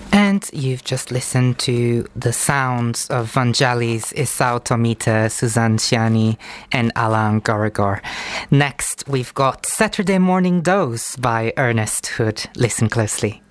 And you've just listened to the sounds of Vangelis, Isao Tomita, Suzanne Ciani, and Alain Gorigor. Next, we've got Saturday Morning Dose by Ernest Hood. Listen closely.